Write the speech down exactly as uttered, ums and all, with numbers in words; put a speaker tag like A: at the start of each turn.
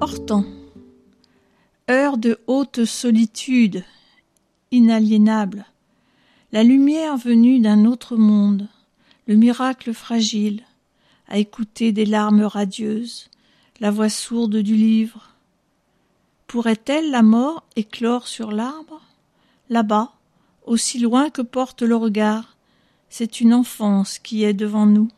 A: Hortan. Heure de haute solitude, inaliénable, la lumière venue d'un autre monde, le miracle fragile, à écouter des larmes radieuses, la voix sourde du livre. Pourrait-elle, la mort, éclore sur l'arbre? Là-bas, aussi loin que porte le regard, c'est une enfance qui est devant nous.